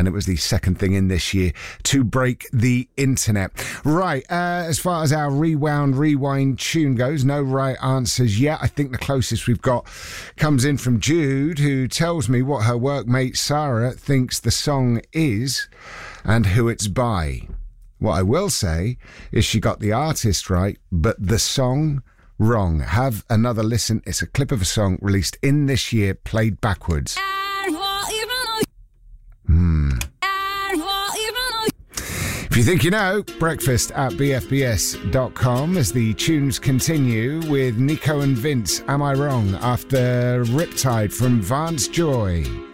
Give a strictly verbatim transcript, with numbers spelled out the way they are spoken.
and it was the second thing in this year to break the internet. Right, uh, as far as our rewound, rewind tune goes, no right answers yet. I think the closest we've got comes in from Jude, who tells me what her workmate Sarah thinks the song is and who it's by. What I will say is she got the artist right, but the song wrong. Have another listen. It's a clip of a song released in this year, played backwards. Hmm. If you think you know, breakfast at b f b s dot com as the tunes continue with Nico and Vince, Am I Wrong? After Riptide from Vance Joy.